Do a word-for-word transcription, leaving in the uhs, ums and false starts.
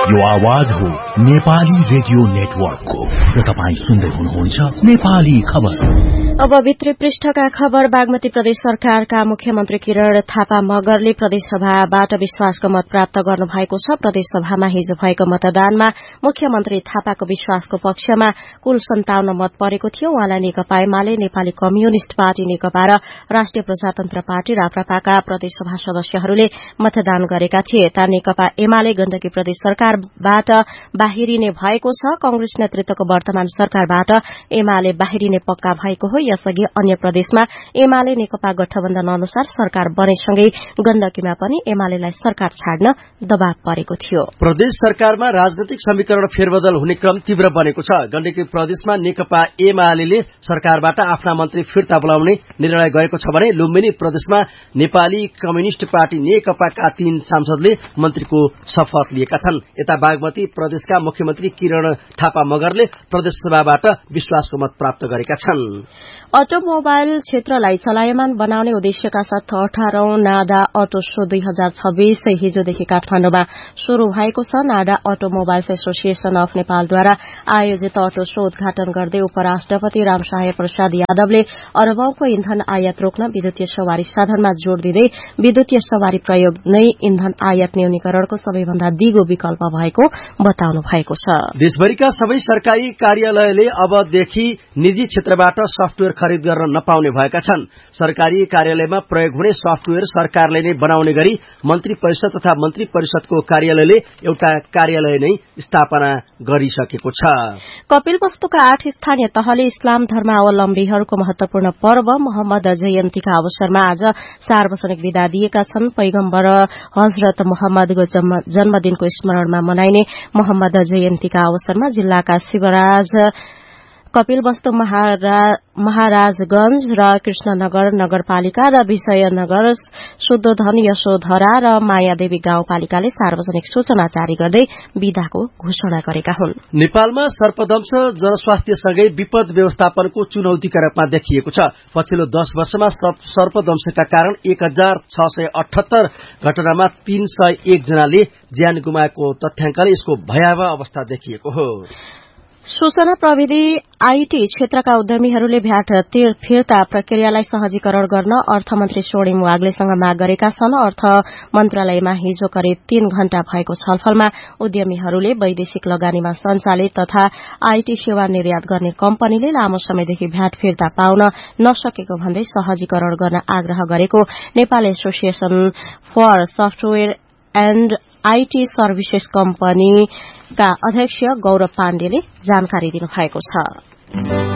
यो आवाज हो नेपाली रेडियो नेटवर्कको र तपाईँ सुन्दै हुनुहुन्छ नेपाली खबर। अब भित्री पृष्ठका खबर। बागमती प्रदेश सरकारका मुख्यमन्त्री किरण थापा मगरले प्रदेशसभाबाट विश्वासको मत प्राप्त गर्नु भएको छ। प्रदेशसभामा हिजो भएको मतदानमा मुख्यमन्त्री थापाको विश्वासको पक्षमा कुल सन्ताउन्न मत परेको थियो। उहाँलाई नेकपा एमाले, नेपाली कम्युनिष्ट पार्टी नेकपा र राष्ट्रिय प्रजातन्त्र पार्टी राप्रपाका प्रदेशसभा सदस्यहरूले मतदान गरेका थिए। यता नेकपा एमाले गण्डकी प्रदेश सरकारबाट बाहिरिने भएको छ। कंग्रेस नेतृत्वको वर्तमान सरकारबाट एमाले बाहिरिने पक्का भएको हो। यसअघि अन्य प्रदेशमा एमाले नेकपा गठबन्धन अनुसार सरकार बनेसँगै गण्डकीमा पनि एमालेलाई सरकार छाड्न दबाव परेको थियो। प्रदेश सरकारमा राजनैतिक समीकरण फेरबदल हुने क्रम तीव्र बनेको छ। गण्डकी प्रदेशमा नेकपा एमाले सरकारबाट आफ्ना मन्त्री फिर्ता बोलाउने निर्णय गरेको छ भने लुम्बिनी प्रदेशमा नेपाली कम्युनिष्ट पार्टी नेकपाका तीन सांसदले मन्त्रीको शपथ लिएका छन्। यता बागमती प्रदेशका मुख्यमन्त्री किरण थापा मगरले प्रदेशसभाबाट विश्वासको मत प्राप्त गरेका छन्। अटोमोबाइल क्षेत्रलाई चलायमान बनाउने उद्देश्यका साथ अठारौं नाडा अटो शो दुई हजार छब्बीस हिजोदेखि काठमाण्डुमा शुरू भएको छ। नाडा अटोमोबाइल्स एसोसिएशन अफ नेपालद्वारा आयोजित अटो शो उद्घाटन गर्दै उपराष्ट्रपति रामसहाय प्रसाद यादवले अरबौंको इन्धन आयात रोक्न विद्युतीय सवारी साधनमा जोड़ दिँदै विद्युतीय सवारी प्रयोग नै इन्धन आयात न्यूनीकरणको सबैभन्दा दिगो विकल्प भएको बताउनु भएको छ। देशभरिका सबै सरकारी कार्यालयले अबदेखि निजी क्षेत्रबाट सफ्टवेयर खरिद गर्न नपाउने भएका छन्। सरकारी कार्यालयमा प्रयोग हुने सफ्टवेयर सरकारले नै बनाउने गरी मन्त्री परिषद तथा मन्त्री परिषदको कार्यालयले एउटा कार्यालय नै स्थापना गरिसकेको छ। कपिलवस्तुका आठ स्थानीय तहले इस्लाम धर्मावलम्बीहरूको महत्वपूर्ण पर्व मोहम्मद जयन्तीका अवसरमा आज सार्वजनिक विदा दिएका छन्। पैगम्बर हजरत मोहम्मदको जन्मदिनको स्मरणमा मनाइने मोहम्मद जयन्तीका अवसरमा जिल्लाका शिवराज, कपिलवस्तु महाराजगंज र कृष्णनगर नगरपालिका र विजयनगर, शुद्धोधन, यशोधरा र मायादेवी गाउँपालिकाले सार्वजनिक सूचना जारी गर्दै विदाको घोषणा गरेका हुन्। नेपालमा सर्पदंश जनस्वास्थ्यसँगै विपद व्यवस्थापनको चुनौतीका रूपमा देखिएको छ। पछिल्लो दश वर्षमा सर्पदंशका कारण एक हजार छ सय अठहत्तर घटनामा तीन सय एक जनाले ज्यान गुमाएको तथ्याङ्कले यसको भयावह अवस्था देखिएको हो। सूचना प्रविधि आईटी क्षेत्रका उद्यमीहरूले भ्याट फिर्ता प्रक्रियालाई सहजीकरण गर्न अर्थमन्त्री स्वर्णिम वाग्लेसँग माग गरेका छन्। अर्थ मन्त्रालयमा हिजो करिब तीन घण्टा भएको छलफलमा उद्यमीहरूले वैदेशिक लगानीमा सञ्चालित तथा आईटी सेवा निर्यात गर्ने कम्पनीले लामो समयदेखि भ्याट फिर्ता पाउन नसकेको भन्दै सहजीकरण गर्न आग्रह गरेको Nepal association for software and IT services कम्पनीका अध्यक्ष गौरव पाण्डेले जानकारी दिनुभएको छ।